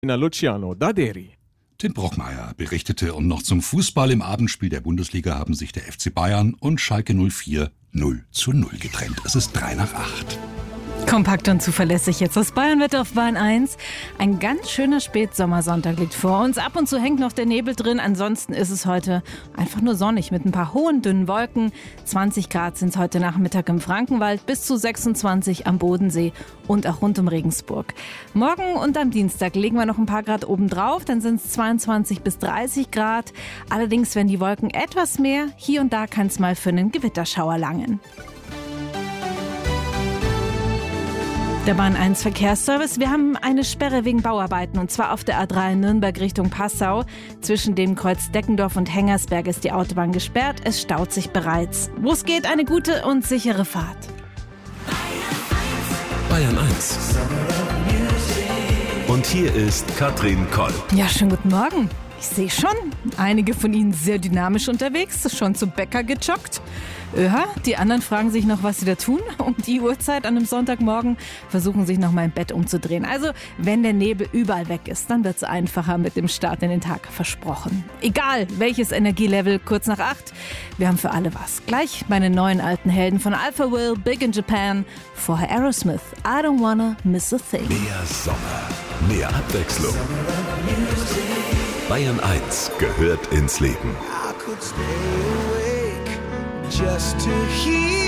Luciano Daderi. Tim Brockmeier berichtete und noch zum Fußball im Abendspiel der Bundesliga haben sich der FC Bayern und Schalke 04 0:0 getrennt. Es ist 7:55. Kompakt und zuverlässig jetzt das Bayernwetter auf Bayern 1. Ein ganz schöner Spätsommersonntag liegt vor uns. Ab und zu hängt noch der Nebel drin. Ansonsten ist es heute einfach nur sonnig mit ein paar hohen, dünnen Wolken. 20 Grad sind es heute Nachmittag im Frankenwald, bis zu 26 am Bodensee und auch rund um Regensburg. Morgen und am Dienstag legen wir noch ein paar Grad oben drauf. Dann sind es 22 bis 30 Grad. Allerdings werden die Wolken etwas mehr. Hier und da kann es mal für einen Gewitterschauer langen. Der Bahn 1 Verkehrsservice. Wir haben eine Sperre wegen Bauarbeiten und zwar auf der A3 Nürnberg Richtung Passau. Zwischen dem Kreuz Deckendorf und Hengersberg ist die Autobahn gesperrt. Es staut sich bereits. Wo es geht, eine gute und sichere Fahrt. Bayern 1. Und hier ist Katrin Koll. Ja, schönen guten Morgen. Ich sehe schon, einige von Ihnen sehr dynamisch unterwegs, schon zum Bäcker gejoggt. Die anderen fragen sich noch, was sie da tun. Um die Uhrzeit an einem Sonntagmorgen versuchen sich noch mal im Bett umzudrehen. Also, wenn der Nebel überall weg ist, dann wird es einfacher mit dem Start in den Tag, versprochen. Egal, welches Energielevel, kurz nach 8. Wir haben für alle was. Gleich meine neuen alten Helden von Alpha Will, Big in Japan, vorher Aerosmith, I Don't Wanna Miss a Thing. Mehr Sommer, mehr Abwechslung. Bayern 1 gehört ins Leben. I could stay awake just to hear